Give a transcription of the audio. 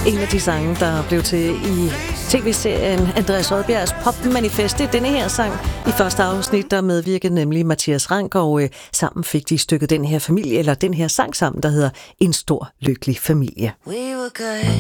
En af de sange, der blev til i tv-serien Andreas Odbjergs Popmanifest. Det er denne her sang. I første afsnit, der medvirkede nemlig Mathias Rank, og sammen fik de stykket den her familie, eller den her sang sammen, der hedder En stor lykkelig familie.